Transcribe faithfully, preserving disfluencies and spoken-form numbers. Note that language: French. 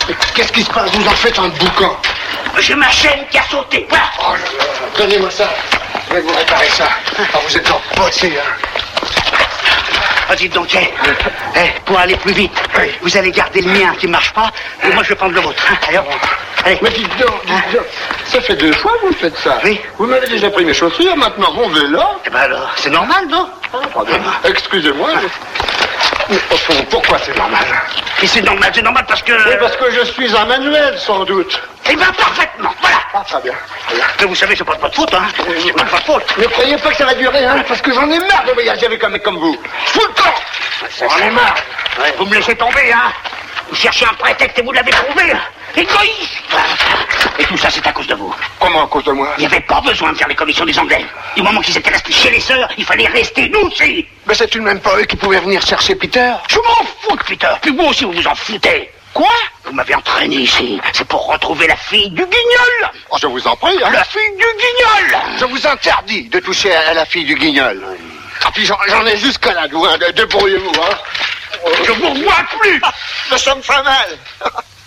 Qu'est-ce qui se passe? Vous en faites un boucan. J'ai ma chaîne qui a sauté, voilà. Oh là là. Donnez-moi ça. Je vais vous réparer ça. Ah, vous êtes en bossé, hein. Ah, dites donc, eh, eh, pour aller plus vite, oui. Vous allez garder le mien qui ne marche pas, et moi je vais prendre le vôtre. Hein. Allez, hop. Allez. Mais dites donc, dites Hein? donc, ça fait deux fois que vous faites ça. Oui. Vous m'avez déjà pris mes chaussures, maintenant mon vélo. Eh ben alors, c'est normal, non? Excusez-moi. Mais au fond, pourquoi c'est normal? Et c'est normal, c'est normal parce que... Oui, parce que je suis un manuel, sans doute. Eh ben parfaitement, voilà. Ah, très bien. Très bien. Mais vous savez, c'est pas de votre faute, hein. C'est pas de votre faute. Ne croyez pas que ça va durer, hein, parce que j'en ai marre de voyager avec un mec comme vous. Fous le camp. J'en ai marre. Ouais, vous me laissez tomber, hein. Vous cherchez un prétexte et vous l'avez trouvé. Égoïste. Et tout ça, c'est à cause de vous. Comment à cause de moi? Il n'y avait pas besoin de faire les commissions des Anglais. Du moment qu'ils étaient restés chez les sœurs, il fallait rester nous aussi. Mais c'est tout de même pas eux qui pouvaient venir chercher Peter. Je m'en fous de Peter. Puis vous aussi, vous vous en foutez. Quoi? Vous m'avez entraîné ici. C'est pour retrouver la fille du guignol. Oh, je vous en prie, hein. La fille du guignol. Je vous interdis de toucher à la fille du guignol. Ah, puis j'en, j'en ai jusqu'à là, hein. Débrouillez-vous, hein. Je vous revois plus. Ça me fait mal.